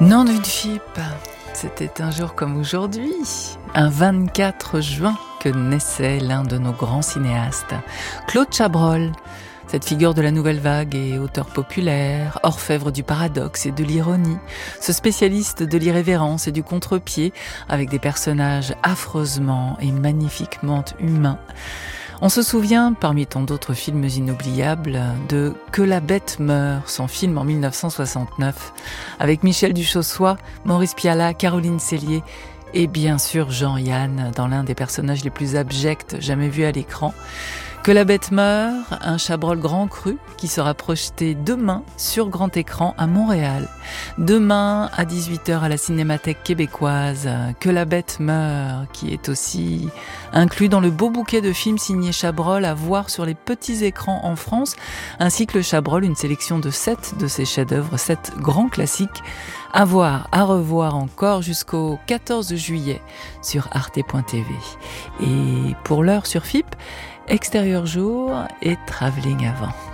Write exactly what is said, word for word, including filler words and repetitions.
Nom d'une fipe, c'était un jour comme aujourd'hui, un vingt-quatre juin, que naissait l'un de nos grands cinéastes, Claude Chabrol. Cette figure de la nouvelle vague et auteur populaire, orfèvre du paradoxe et de l'ironie, ce spécialiste de l'irrévérence et du contre-pied, avec des personnages affreusement et magnifiquement humains. On se souvient, parmi tant d'autres films inoubliables, de Que la bête meurt, son film en dix-neuf cent soixante-neuf, avec Michel Duchossois, Maurice Pialat, Caroline Cellier et bien sûr Jean-Yann dans l'un des personnages les plus abjects jamais vus à l'écran. Que la bête meurt, un Chabrol grand cru qui sera projeté demain sur grand écran à Montréal. Demain à dix-huit heures à la Cinémathèque québécoise. Que la bête meurt, qui est aussi inclus dans le beau bouquet de films signés Chabrol à voir sur les petits écrans en France, ainsi que le Chabrol, une sélection de sept de ses chefs-d'œuvre, sept grands classiques, à voir, à revoir encore jusqu'au quatorze juillet sur arte point t v. Et pour l'heure sur F I P, Extérieur jour et Travelling avant.